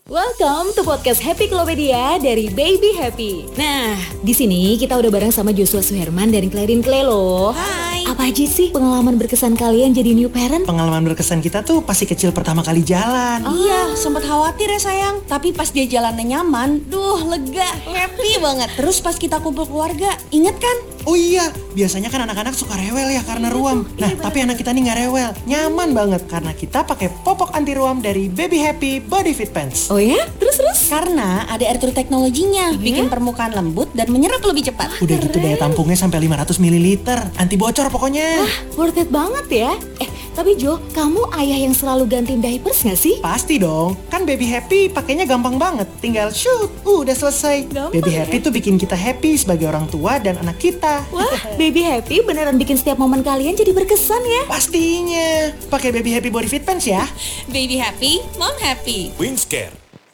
Welcome to podcast Happy Klopedia dari Baby Happy. Nah, di sini kita udah bareng sama Joshua Suherman dari Clarin Clay loh. Hai. Apa aja sih pengalaman berkesan kalian jadi new parent? Pengalaman berkesan kita tuh pasti kecil pertama kali jalan. Iya, sempat khawatir ya sayang. Tapi pas dia jalannya nyaman, lega, happy banget. Terus pas kita kumpul keluarga, inget kan? Oh iya, biasanya kan anak-anak suka rewel ya karena ruam. Nah, tapi anak kita nih nggak rewel, nyaman banget karena kita pakai popok anti ruam dari Baby Happy Body Fit Pants. Oh ya? Terus? Karena ada air teknologinya, bikin permukaan lembut dan menyerap lebih cepat. Udah gitu daya tampungnya sampai 500 ml, anti bocor pokoknya. Wah, worth it banget ya. Tapi Jo, kamu ayah yang selalu gantiin diapers gak sih? Pasti dong, kan Baby Happy pakainya gampang banget. Tinggal shoot, udah selesai. Gampang Baby ya? Happy tuh bikin kita happy sebagai orang tua dan anak kita. Wah, Baby Happy beneran bikin setiap momen kalian jadi berkesan ya. Pastinya, pakai Baby Happy Body Fit Pants ya. Baby happy, mom happy. Wingscare.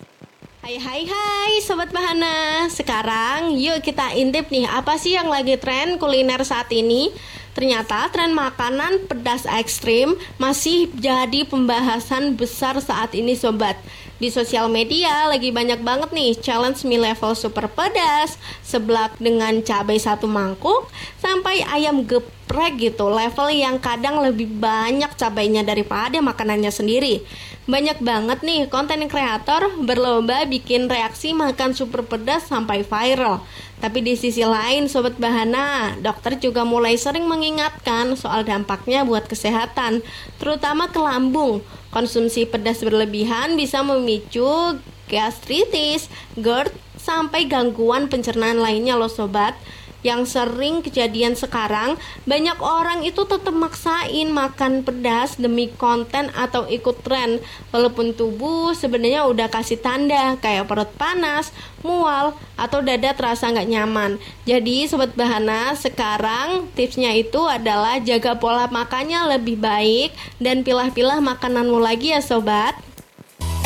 Hai Sobat Bahana. Sekarang yuk kita intip nih, apa sih yang lagi tren kuliner saat ini? Ternyata tren makanan pedas ekstrim masih jadi pembahasan besar saat ini sobat. Di sosial media lagi banyak banget nih challenge mie level super pedas, seblak dengan cabai satu mangkuk, sampai ayam geprek gitu, level yang kadang lebih banyak cabainya daripada makanannya sendiri. Banyak banget nih konten kreator berlomba bikin reaksi makan super pedas sampai viral. Tapi di sisi lain Sobat Bahana, dokter juga mulai sering mengingatkan soal dampaknya buat kesehatan, terutama ke lambung. Konsumsi pedas berlebihan bisa memicu gastritis, GERD, sampai gangguan pencernaan lainnya loh sobat. Yang sering kejadian sekarang, banyak orang itu tetap maksain makan pedas demi konten atau ikut tren, walaupun tubuh sebenarnya udah kasih tanda kayak perut panas, mual, atau dada terasa nggak nyaman. Jadi Sobat Bahana, sekarang tipsnya itu adalah jaga pola makannya lebih baik dan pilah-pilah makananmu lagi ya sobat.